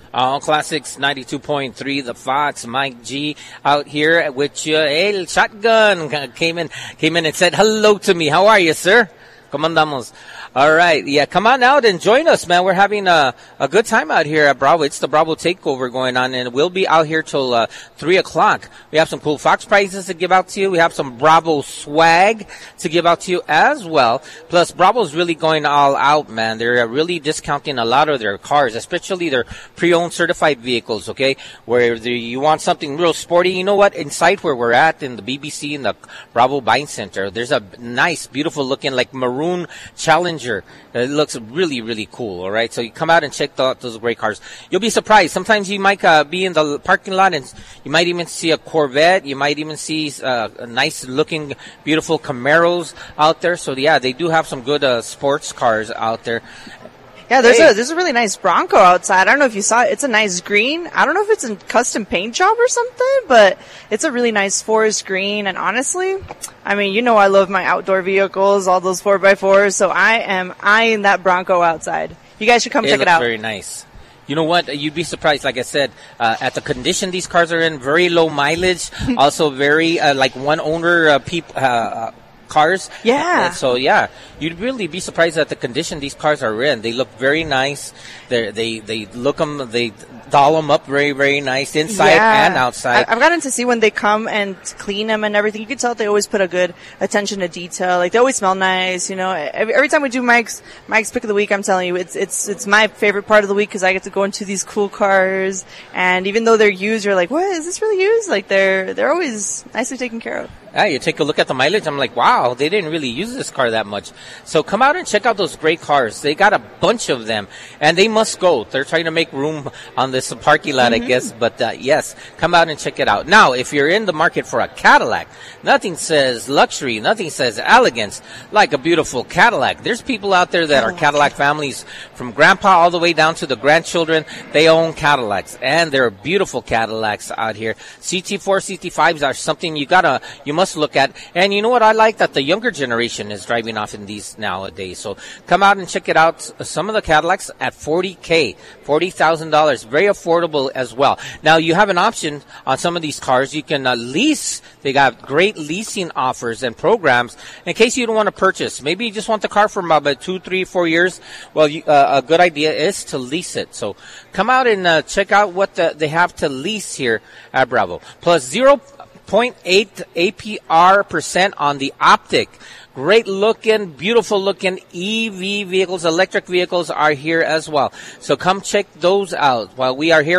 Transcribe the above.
All Classics 92.3, the Fox, Mike G out here with you. Hey, Shotgun came in and said hello to me. How are you, sir? ¿Cómo andamos? All right. Yeah, come on out and join us, man. We're having a good time out here at Bravo. It's the Bravo Takeover going on, and we'll be out here till 3 o'clock. We have some cool Fox prizes to give out to you. We have some Bravo swag to give out to you as well. Plus, Bravo's really going all out, man. They're really discounting a lot of their cars, especially their pre-owned certified vehicles, okay? Where you want something real sporty, you know what? Inside where we're at in the BBC, in the Bravo Buying Center, there's a nice, beautiful looking, like maroon Challenger. It looks really, really cool, all right? So you come out and check out those great cars. You'll be surprised. Sometimes you might be in the parking lot and you might even see a Corvette. You might even see nice-looking, beautiful Camaros out there. So, yeah, they do have some good sports cars out there. Yeah, there's a really nice Bronco outside. I don't know if you saw it. It's a nice green. I don't know if it's a custom paint job or something, but it's a really nice forest green. And honestly, I mean, you know I love my outdoor vehicles, all those 4x4s, so I am eyeing that Bronco outside. You guys should come check it out. Very nice. You know what? You'd be surprised, like I said, at the condition these cars are in, very low mileage, also very, like one owner cars. Yeah. So, yeah, you'd really be surprised at the condition these cars are in. They look very nice. They doll them up very, very nice inside and outside. I've gotten to see when they come and clean them and everything. You can tell they always put a good attention to detail. Like, they always smell nice, you know. Every time we do Mike's Pick of the Week, I'm telling you, it's my favorite part of the week because I get to go into these cool cars. And even though they're used, you're like, what, is this really used? Like, they're always nicely taken care of. Yeah, you take a look at the mileage. I'm like, wow, they didn't really use this car that much. So come out and check out those great cars. They got a bunch of them, and they must go. They're trying to make room on this parking lot, I guess. But, yes, come out and check it out. Now, if you're in the market for a Cadillac, nothing says luxury, nothing says elegance like a beautiful Cadillac. There's people out there that are Cadillac families, from grandpa all the way down to the grandchildren. They own Cadillacs, and they're beautiful Cadillacs out here. CT4, CT5s are something you must look at. And you know what? I like that the younger generation is driving off in these nowadays. So come out and check it out. Some of the Cadillacs at $40,000. Very affordable as well. Now, you have an option on some of these cars. You can lease. They got great leasing offers and programs in case you don't want to purchase. Maybe you just want the car for about 2, 3, 4 years. Well, a good idea is to lease it. So come out and check out what they have to lease here at Bravo. Plus 0.8 APR% on the Optic. Great looking, beautiful looking EV vehicles, electric vehicles are here as well. So come check those out while we are here.